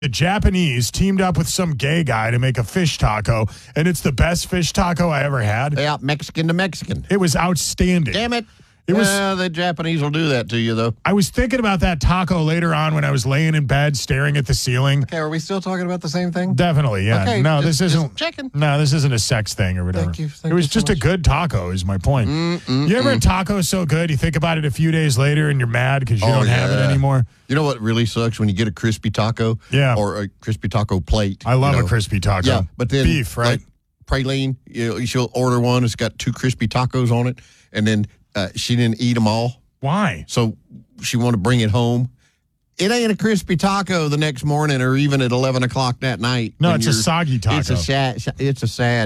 The Japanese teamed up with some gay guy to make a fish taco, and it's the best fish taco I ever had. Yeah, Mexican to Mexican. It was outstanding. Damn it. It was. The Japanese will do that to you, though. I was thinking about that taco later on when I was laying in bed staring at the ceiling. Okay, are we still talking about the same thing? Definitely, yeah. Okay, no, this isn't. Checking. No, this isn't a sex thing or whatever. Thank you. It was so just a much. good taco, is my point. You ever a taco so good you think about it a few days later and you're mad because you don't have it anymore? You know what really sucks when you get a crispy taco? Yeah. Or a crispy taco plate. I love a crispy taco. Yeah, but then beef, right? Like Praline, she'll order one. It's got 2 crispy tacos on it, and then she didn't eat them all. Why? So she wanted to bring it home. It ain't a crispy taco the next morning or even at 11 o'clock that night. No, it's a soggy taco. It's a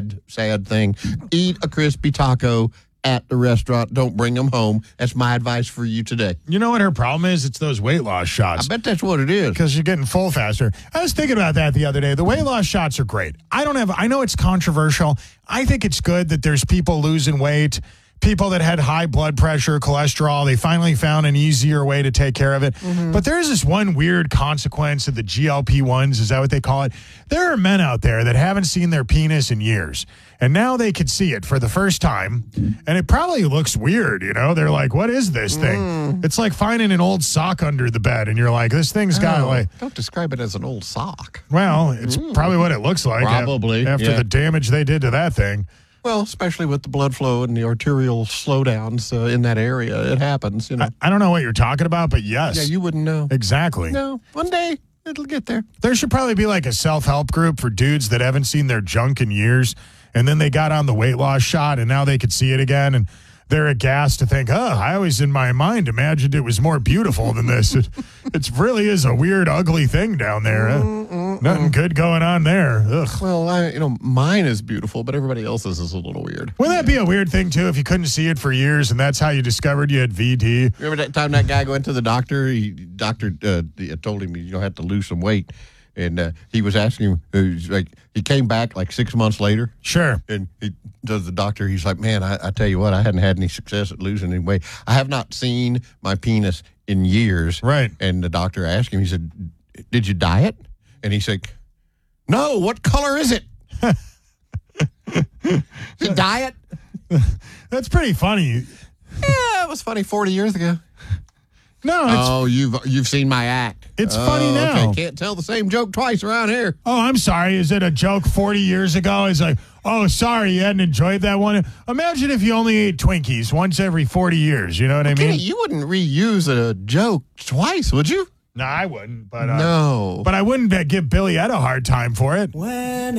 sad thing. Eat a crispy taco at the restaurant. Don't bring them home. That's my advice for you today. You know what her problem is? It's those weight loss shots. I bet that's what it is. Because you're getting full faster. I was thinking about that the other day. The weight loss shots are great. I know it's controversial. I think it's good that there's people losing weight, people that had high blood pressure, cholesterol. They finally found an easier way to take care of it. But there's this one weird consequence of the GLP-1s. Is that what they call it? There are men out there that haven't seen their penis in years. And now they could see it for the first time. And it probably looks weird, They're like, what is this thing? It's like finding an old sock under the bed. And you're like, this thing's got like... Don't describe it as an old sock. Well, it's probably what it looks like. Probably, After the damage they did to that thing. Well, especially with the blood flow and the arterial slowdowns in that area. It happens, I don't know what you're talking about, but yes. Yeah, you wouldn't know. Exactly. No, one day it'll get there. There should probably be like a self-help group for dudes that haven't seen their junk in years, and then they got on the weight loss shot, and now they could see it again, and they're aghast to think, I always in my mind imagined it was more beautiful than this. It really is a weird, ugly thing down there. Nothing good going on there. Ugh. Well, mine is beautiful, but everybody else's is a little weird. Wouldn't that be a weird thing, too, if you couldn't see it for years, and that's how you discovered you had VD? Remember that time that guy went to the doctor? Doctor told him you have to lose some weight. And he was asking him, he came back like 6 months later. Sure. And he does the doctor, he's like, man, I tell you what, I hadn't had any success at losing any weight. I have not seen my penis in years. Right. And the doctor asked him, he said, did you diet? And he said, no, what color is it? The diet? That's pretty funny. Yeah, it was funny 40 years ago. No, you've seen my act. It's funny now. Okay. Can't tell the same joke twice around here. Oh, I'm sorry. Is it a joke 40 years ago? It's like, oh, sorry, you hadn't enjoyed that one. Imagine if you only ate Twinkies once every 40 years. You know what I mean? You wouldn't reuse a joke twice, would you? No, I wouldn't. But no. But I wouldn't give Billy Ed a hard time for it.